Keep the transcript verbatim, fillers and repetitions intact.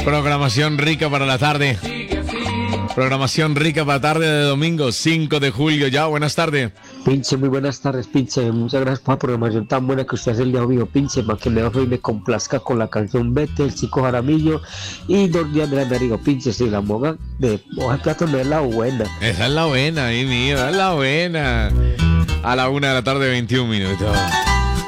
Programación rica para la tarde. Programación rica para tarde de domingo, cinco de julio ya. Buenas tardes. Pinche, muy buenas tardes, Pinche. Muchas gracias por la programación tan buena que usted hace el día mío, Pinche. Para que me y me complazca con la canción Vete, el Chico Jaramillo y dos días de la América, Pinche. Si la moga de hoja de plátano no es la buena. Esa es la buena, mi mío, es la buena. A la una de la tarde, veintiún minutos.